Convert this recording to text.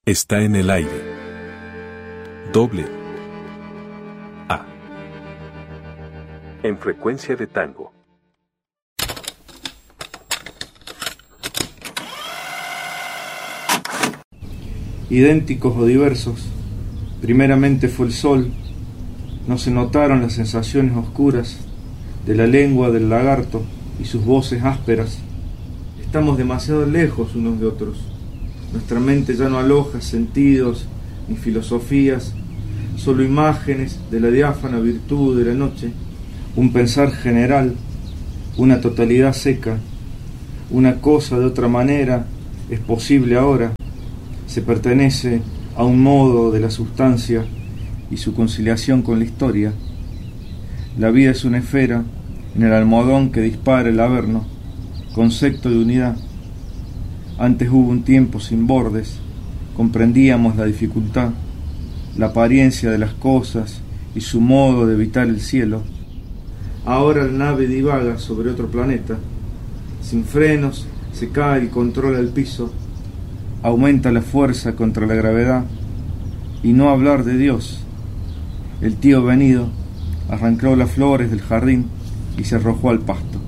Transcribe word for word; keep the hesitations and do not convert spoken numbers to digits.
Está en el aire. Doble A. En frecuencia de tango. Idénticos o diversos, primeramente fue el sol, no se notaron las sensaciones oscuras de la lengua del lagarto y sus voces ásperas. Estamos demasiado lejos unos de otros. Nuestra mente ya no aloja sentidos ni filosofías, solo imágenes de la diáfana virtud de la noche, un pensar general, una totalidad seca. Una cosa de otra manera es posible ahora, se pertenece a un modo de la sustancia y su conciliación con la historia. La vida es una esfera en el almohadón que dispara el averno, concepto de unidad. Antes hubo un tiempo sin bordes, comprendíamos la dificultad, la apariencia de las cosas y su modo de evitar el cielo. Ahora la nave divaga sobre otro planeta, sin frenos, se cae y controla el piso, aumenta la fuerza contra la gravedad, y no hablar de Dios. El tío venido arrancó las flores del jardín y se arrojó al pasto.